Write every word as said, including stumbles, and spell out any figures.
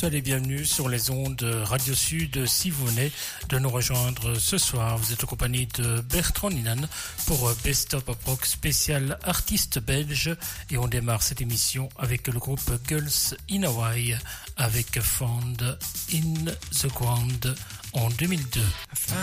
Soyez les bienvenus sur les ondes Radio Sud. Si vous venez de nous rejoindre ce soir, vous êtes en compagnie de Bertrand Ninan pour Best of Pop Rock spécial artiste belge. Et on démarre cette émission avec le groupe Girls in Hawaii avec Found in the Ground en deux mille deux.